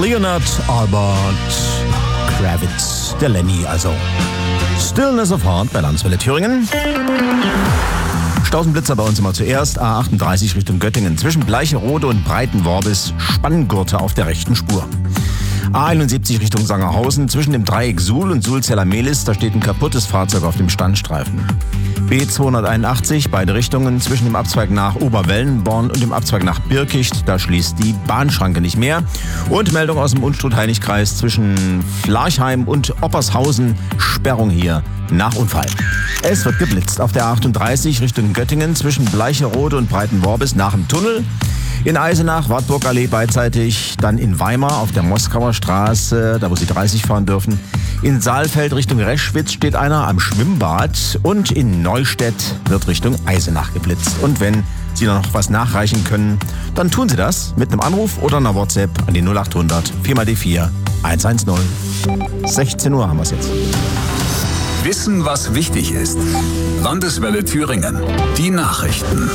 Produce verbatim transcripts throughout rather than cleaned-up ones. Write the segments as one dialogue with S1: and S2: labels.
S1: Leonard Albert Kravitz, der Lenny also. Stillness of Heart bei Landeswelle Thüringen. Stausenblitzer bei uns immer zuerst. A achtunddreißig Richtung Göttingen. Zwischen Bleicherode und Breitenworbis Spanngurte auf der rechten Spur. A einundsiebzig Richtung Sangerhausen. Zwischen dem Dreieck Suhl und Suhl-Zeller-Mehlis, da steht ein kaputtes Fahrzeug auf dem Standstreifen. B zweihunderteinundachtzig, beide Richtungen, zwischen dem Abzweig nach Oberwellenborn und dem Abzweig nach Birkicht, da schließt die Bahnschranke nicht mehr. Und Meldung aus dem Unstrut-Heinig-Kreis zwischen Flarchheim und Oppershausen, Sperrung hier nach Unfall. Es wird geblitzt auf der A achtunddreißig Richtung Göttingen zwischen Bleicherode und Breitenworbis nach dem Tunnel. In Eisenach, Wartburgallee beidseitig, dann in Weimar auf der Moskauer Straße, da wo Sie dreißig fahren dürfen. In Saalfeld Richtung Reschwitz steht einer am Schwimmbad und in Neustädt wird Richtung Eisenach geblitzt. Und wenn Sie noch was nachreichen können, dann tun Sie das mit einem Anruf oder einer WhatsApp an die null achthundert vier mal die vier eins eins null. sechzehn Uhr haben wir es jetzt.
S2: Wissen, was wichtig ist. Landeswelle Thüringen. Die Nachrichten.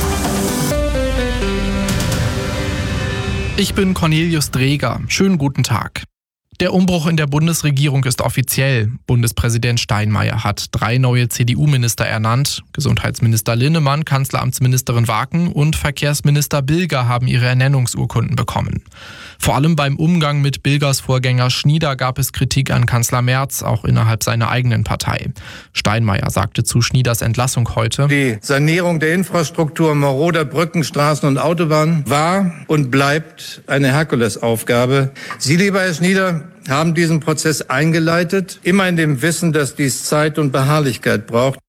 S3: Ich bin Cornelius Dreger. Schönen guten Tag. Der Umbruch in der Bundesregierung ist offiziell. Bundespräsident Steinmeier hat drei neue C D U-Minister ernannt. Gesundheitsminister Linnemann, Kanzleramtsministerin Waken und Verkehrsminister Bilger haben ihre Ernennungsurkunden bekommen. Vor allem beim Umgang mit Bilgers Vorgänger Schnieder gab es Kritik an Kanzler Merz, auch innerhalb seiner eigenen Partei. Steinmeier sagte zu Schnieders Entlassung heute:
S4: Die Sanierung der Infrastruktur maroder Brücken, Straßen und Autobahnen war und bleibt eine Herkulesaufgabe. Sie, lieber Herr Schnieder, haben diesen Prozess eingeleitet, immer in dem Wissen, dass dies Zeit und Beharrlichkeit braucht.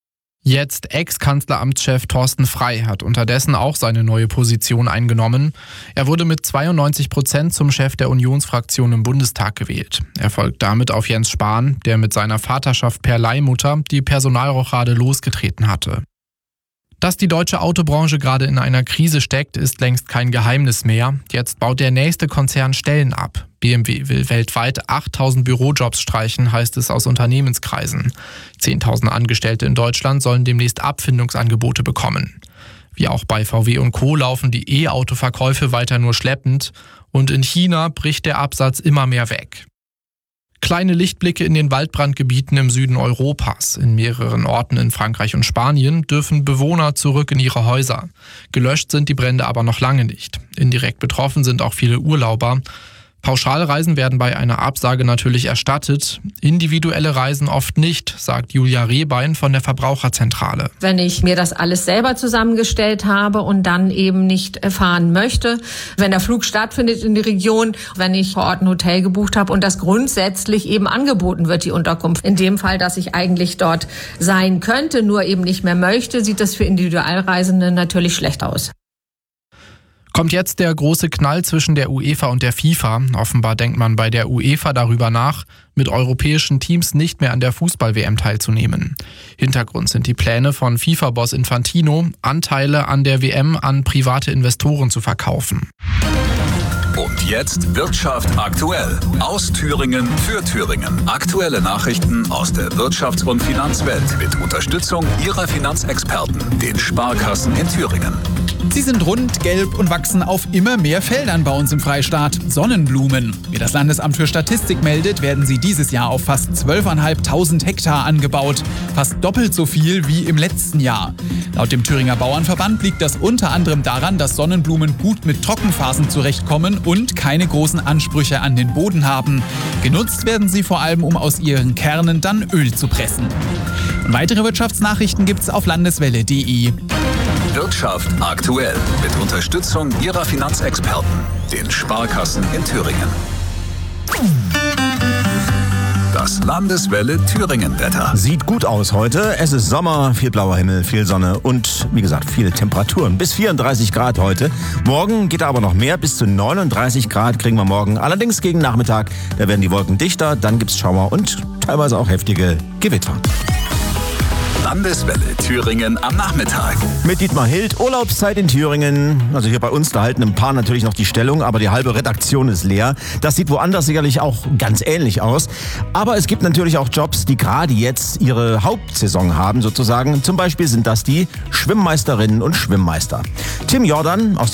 S3: Jetzt Ex-Kanzleramtschef Thorsten Frey hat unterdessen auch seine neue Position eingenommen. Er wurde mit zweiundneunzig Prozent zum Chef der Unionsfraktion im Bundestag gewählt. Er folgt damit auf Jens Spahn, der mit seiner Vaterschaft per Leihmutter die Personalrochade losgetreten hatte. Dass die deutsche Autobranche gerade in einer Krise steckt, ist längst kein Geheimnis mehr. Jetzt baut der nächste Konzern Stellen ab. B M W will weltweit achttausend Bürojobs streichen, heißt es aus Unternehmenskreisen. zehntausend Angestellte in Deutschland sollen demnächst Abfindungsangebote bekommen. Wie auch bei V W und Co. laufen die E-Auto-Verkäufe weiter nur schleppend. Und in China bricht der Absatz immer mehr weg. Kleine Lichtblicke in den Waldbrandgebieten im Süden Europas. In mehreren Orten in Frankreich und Spanien dürfen Bewohner zurück in ihre Häuser. Gelöscht sind die Brände aber noch lange nicht. Indirekt betroffen sind auch viele Urlauber. Pauschalreisen werden bei einer Absage natürlich erstattet, individuelle Reisen oft nicht, sagt Julia Rehbein von der Verbraucherzentrale.
S5: Wenn ich mir das alles selber zusammengestellt habe und dann eben nicht fahren möchte, wenn der Flug stattfindet in die Region, wenn ich vor Ort ein Hotel gebucht habe und das grundsätzlich eben angeboten wird, die Unterkunft. In dem Fall, dass ich eigentlich dort sein könnte, nur eben nicht mehr möchte, sieht das für Individualreisende natürlich schlecht aus.
S3: Kommt jetzt der große Knall zwischen der UEFA und der FIFA. Offenbar denkt man bei der UEFA darüber nach, mit europäischen Teams nicht mehr an der Fußball-W M teilzunehmen. Hintergrund sind die Pläne von FIFA-Boss Infantino, Anteile an der W M an private Investoren zu verkaufen.
S2: Und jetzt Wirtschaft aktuell. Aus Thüringen für Thüringen. Aktuelle Nachrichten aus der Wirtschafts- und Finanzwelt mit Unterstützung Ihrer Finanzexperten, den Sparkassen in Thüringen.
S6: Sie sind rund, gelb und wachsen auf immer mehr Feldern bei uns im Freistaat. Sonnenblumen. Wie das Landesamt für Statistik meldet, werden sie dieses Jahr auf fast zwölftausendfünfhundert Hektar angebaut. Fast doppelt so viel wie im letzten Jahr. Laut dem Thüringer Bauernverband liegt das unter anderem daran, dass Sonnenblumen gut mit Trockenphasen zurechtkommen und keine großen Ansprüche an den Boden haben. Genutzt werden sie vor allem, um aus ihren Kernen dann Öl zu pressen. Und weitere Wirtschaftsnachrichten gibt's auf landeswelle punkt de.
S2: Wirtschaft aktuell mit Unterstützung Ihrer Finanzexperten, den Sparkassen in Thüringen. Das Landeswelle Thüringen-Wetter.
S1: Sieht gut aus heute. Es ist Sommer, viel blauer Himmel, viel Sonne und, wie gesagt, viele Temperaturen. Bis vierunddreißig Grad heute. Morgen geht aber noch mehr. Bis zu neununddreißig Grad kriegen wir morgen. Allerdings gegen Nachmittag, da werden die Wolken dichter. Dann gibt's Schauer und teilweise auch heftige Gewitter.
S2: Landeswelle Thüringen am Nachmittag.
S1: Mit Dietmar Hild, Urlaubszeit in Thüringen. Also hier bei uns, da halten ein paar natürlich noch die Stellung, aber die halbe Redaktion ist leer. Das sieht woanders sicherlich auch ganz ähnlich aus. Aber es gibt natürlich auch Jobs, die gerade jetzt ihre Hauptsaison haben sozusagen. Zum Beispiel sind das die Schwimmmeisterinnen und Schwimmmeister. Tim Jordan aus